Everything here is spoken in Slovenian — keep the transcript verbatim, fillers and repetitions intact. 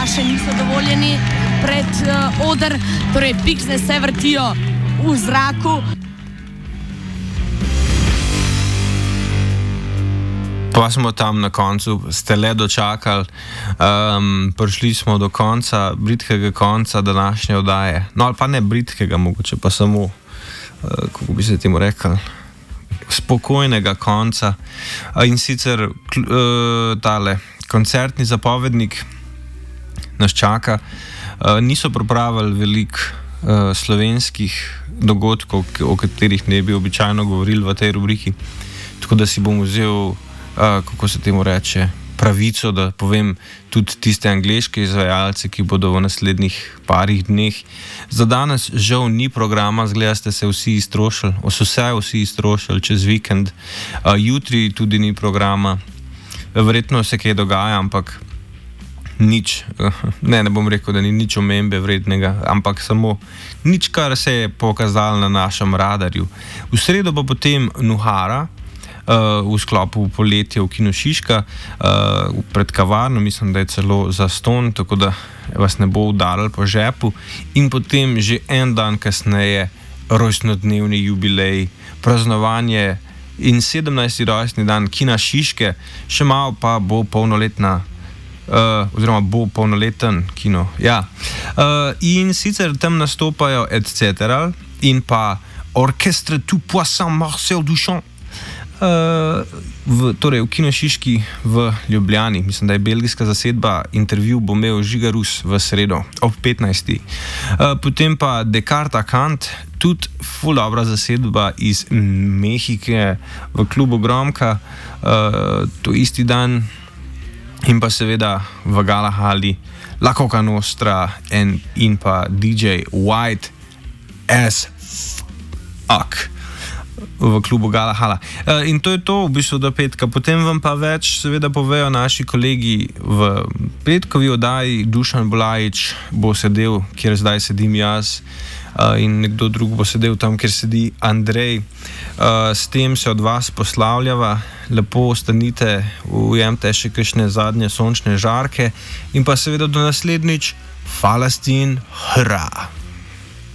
še niso dovoljeni pred uh, oder, torej piksne se vrtijo v zraku. Pa smo tam na koncu, ste le dočakali, um, prišli smo do konca, britkega konca današnje oddaje. No, ali pa ne britkega, mogoče pa samo, uh, kako bi se temu rekel, spokojnega konca. Uh, in sicer uh, tale koncertni zapovednik nas čaka. Uh, niso pripravili veliko uh, slovenskih dogodkov, o katerih ne bi običajno govorili v tej rubriki, tako da si bom vzel Uh, kako se temu reče, pravico, da povem tudi tiste angleške izvajalce, ki bodo v naslednjih parih dneh. Za danes žal ni programa, zgleda ste se vsi iztrošili, so se vsi iztrošili čez vikend. Uh, jutri tudi ni programa, verjetno se kaj dogaja, ampak nič, uh, ne, ne bom rekel, da ni nič omembe vrednega, ampak samo nič, kar se je pokazalo na našem radarju. V sredo pa potem Nuhara, Uh, v sklopu poletja v Kinu Šiška, uh, pred kavarno, mislim, da je celo zastonj, tako da vas ne bo udaril po žepu. In potem že en dan kasneje rojstnodnevni jubilej, praznovanje in sedemnajsti rojstni dan Kina Šiške, še malo pa bo polnoletna, uh, oziroma bo polnoleten kino. Ja. Uh, in sicer tam nastopajo et cetera in pa Orchestre Tout Poisson Marcel Duchamp. Uh, v, torej v Kinu Šiški v Ljubljani, mislim, da je belgijska zasedba, intervju bo imel Žiga Rus v sredo ob petnajsti. Uh, potem pa Descartes Kant, tudi ful dobra zasedba iz Mehike v klubu Gromka, uh, to isti dan. In pa seveda v Galahali La Coca Nostra in, in pa D J White as fuck v klubu Galahala. Uh, in to je to v bistvu do petka. Potem vam pa več seveda povejo naši kolegi v petkovi oddaji. Dušan Bulajič bo sedel, kjer zdaj sedim jaz, uh, in nekdo drug bo sedel tam, kjer sedi Andrej. Uh, s tem se od vas poslavljava. Lepo ostanite, ujemte še kakšne zadnje sončne žarke in pa seveda do naslednjič. Falastin, hra!